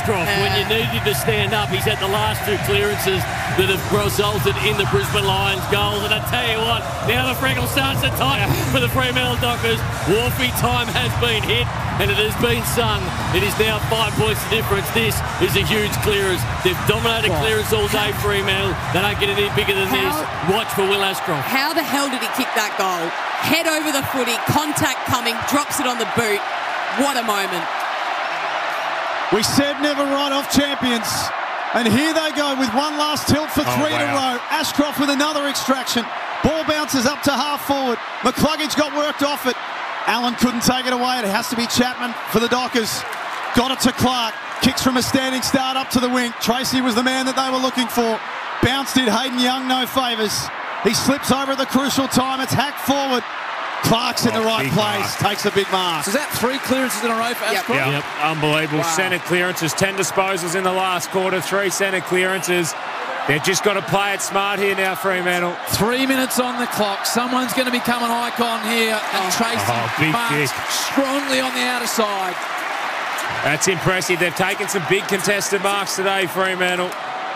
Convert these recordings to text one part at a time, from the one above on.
Ashcroft, when you needed to stand up, he's had the last two clearances that have resulted in the Brisbane Lions goals. And I tell you what, now the Freckle starts to tighten for the Fremantle Dockers. Wharfie time has been hit, and it has been sung. It is now 5 points the difference. This is a huge clearance. They've dominated clearance all day, Fremantle. They don't get any bigger than this. Watch for Will Ashcroft. How the hell did he kick that goal? Head over the footy, contact coming, drops it on the boot. What a moment. We said never write off champions. And here they go with one last tilt for three in a row. Ashcroft with another extraction. Ball bounces up to half forward. McCluggage got worked off it. Allen couldn't take it away. It has to be Chapman for the Dockers. Got it to Clark. Kicks from a standing start up to the wing. Tracy was the man that they were looking for. Bounce did Hayden Young no favours. He slips over at the crucial time. It's hacked forward. Clark's in the right place. Takes a big mark. So is that 3 clearances in a row for Ashcroft? Yep. Unbelievable. Wow. Centre clearances, 10 disposals in the last quarter, 3 centre clearances. They've just got to play it smart here now, Fremantle. 3 minutes on the clock. Someone's going to become an icon here. And Tracy marks strongly on the outer side. That's impressive. They've taken some big contested marks today, Fremantle.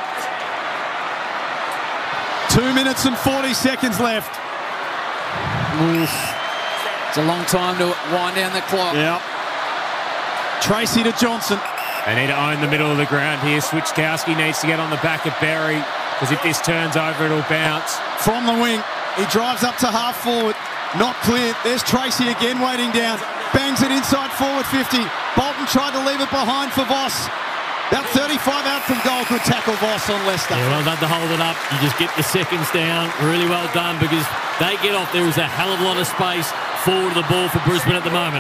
2 minutes and 40 seconds left. It's a long time to wind down the clock. Yep. Tracy to Johnson. They need to own the middle of the ground here. Switchkowski needs to get on the back of Berry, because if this turns over, it'll bounce. From the wing, he drives up to half forward. Not clear. There's Tracy again waiting down. Bangs it inside forward 50. Bolton tried to leave it behind for Voss. About 35 out from goal. Good tackle, Voss on Leicester. Yeah, well done to hold it up. You just get the seconds down. Really well done, because they get off. There is a hell of a lot of space forward of the ball for Brisbane at the moment.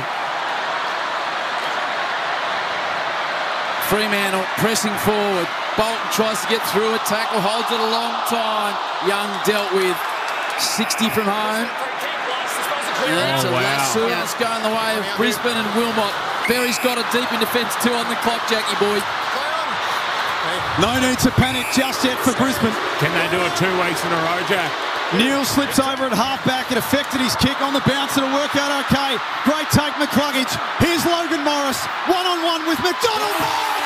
Fremantle pressing forward. Bolton tries to get through a tackle, holds it a long time. Young dealt with 60 from home. It's a lasso that's going the way of Brisbane and Wilmot. Berry's got it deep in defence, 2 on the clock, Jackie boy. No need to panic just yet for Brisbane. Can they do it 2 weeks in a row, Jack? Neil slips over at half-back. It affected his kick on the bounce. It'll work out okay. Great take, McCluggage. Here's Logan Morris. One-on-one with McDonald.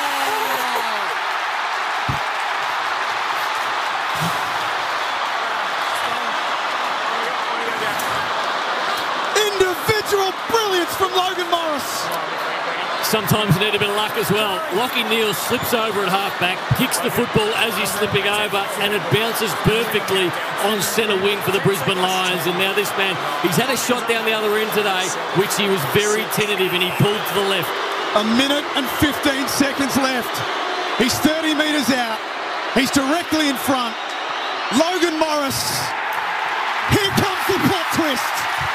Individual brilliance from Logan Morris. Sometimes you need a bit of luck as well. Lachie Neale slips over at half-back, kicks the football as he's slipping over, and it bounces perfectly on centre wing for the Brisbane Lions. And now this man, he's had a shot down the other end today, which he was very tentative, and he pulled to the left. A minute and 15 seconds left. He's 30 metres out. He's directly in front. Logan Morris. Here comes the plot twist.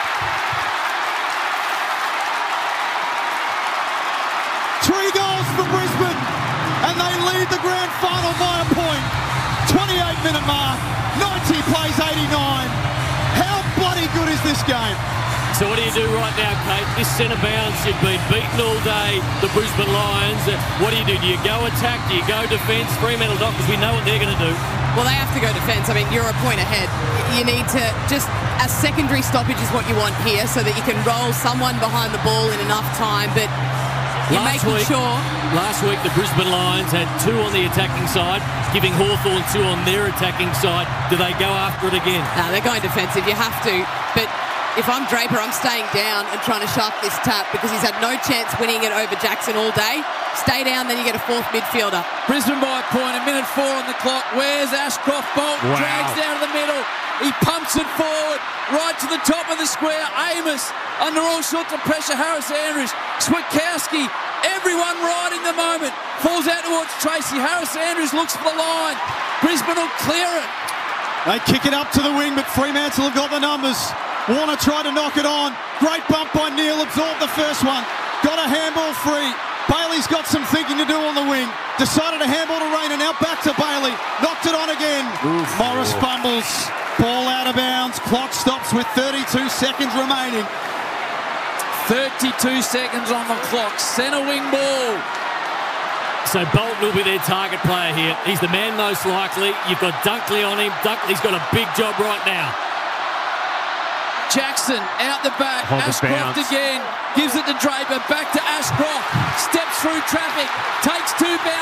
Three goals for Brisbane, and they lead the grand final by a point. 28-minute mark, 90 plays 89. How bloody good is this game? So what do you do right now, Kate? This centre bounce, you've been beaten all day, the Brisbane Lions. What do? Do you go attack? Do you go defence? Fremantle Dockers, we know what they're going to do. Well, they have to go defence. I mean, you're a point ahead. You need to just... A secondary stoppage is what you want here, so that you can roll someone behind the ball in enough time, but... Last week, the Brisbane Lions had 2 on the attacking side, giving Hawthorn 2 on their attacking side. Do they go after it again? No, they're going defensive. You have to. But if I'm Draper, I'm staying down and trying to shark this tap, because he's had no chance winning it over Jackson all day. Stay down, then you get a 4th midfielder. Brisbane by a point, a minute 4 on the clock. Where's Ashcroft? Bolton drags down to the middle. He pumps it forward, right to the top of the square. Amos under all sorts of pressure. Harris Andrews, Switchkowski, everyone riding the moment. Falls out towards Tracy. Harris Andrews looks for the line. Brisbane will clear it. They kick it up to the wing, but Fremantle have got the numbers. Warner tried to knock it on. Great bump by Neale, absorbed the first one. Got a handball free. Bailey's got some thinking to do on the wing. Decided to handball to Rayner. Now back to Bailey. Knocked it on again. Morris fumbles. Ball out of bounds. Clock stops with 32 seconds remaining. 32 seconds on the clock. Centre wing ball. So Bolton will be their target player here. He's the man most likely. You've got Dunkley on him. Dunkley's got a big job right now. Jackson out the back. Ashcroft again. Gives it to Draper. Back to Ashcroft. Steps through traffic. Takes 2 bounces.